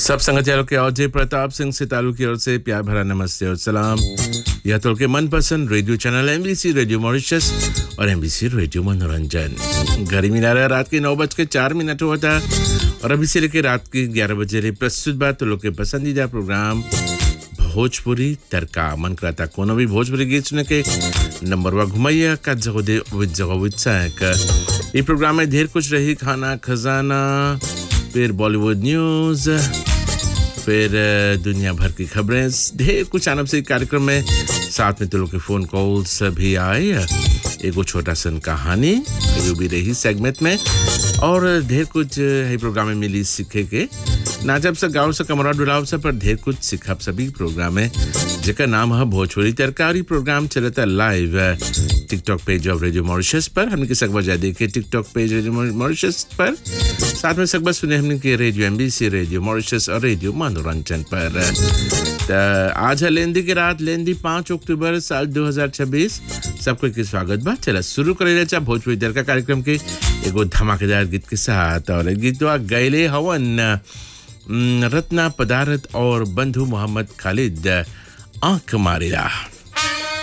सब संगतियारों के और जय प्रताप सिंह से तालु की ओर से प्यार भरा नमस्ते और सलाम। यह तो के मनपसंद radio channel MBC radio Mauritius और एमबीसी रेडियो मनोरंजन। गर्मी ना रहा, रात के 9:04 हुआ था और अभी से लेकर रात के 11 बजे प्रस्तुत बात तो लोग के पसंदीदा प्रोग्राम भोजपुरी तड़का। मन कराता कोनो भी भोजपुरी गीत सुने के नंबर वा घुमाइया का ये प्रोग्राम में ढेर कुछ रही, खाना खजाना, फिर बॉलीवुड न्यूज़, फिर दुनिया भर की खबरें, ढेर कुछ आनब से कार्यक्रम में। साथ में तो लोग के फ़ोन कॉल्स भी आए, एगो छोटा सन कहानी जो भी रही सेगमेंट में, और ढेर कुछ है प्रोग्राम में मिली सीखे के। नाचब से गाँव से कमरा डुलाव से पर ढेर कुछ सीखब सभी प्रोग्राम है जेका नाम है भोजपुरी तरकारी। प्रोग्राम चलता live TikTok page of radio Mauritius पर, हमने के सकबा जा देखे टिकटॉक पेज रेडियो मॉरिशस पर। साथ में सकबा सुने हमने के रेडियो एमबीसी रेडियो मॉरिशस और रेडियो मनोरंजन पर। आज है लेंदी की रात, लेंदी 5 अक्टूबर साल 2026। सबको के स्वागत बा। चला शुरू करे जा भोजपुरी तड़का कार्यक्रम के एगो धमाकेदार गीत के साथ। और गीतवा गैले हवन रत्ना पदारत और बंधु मोहम्मद खालिद, आंख मारेला।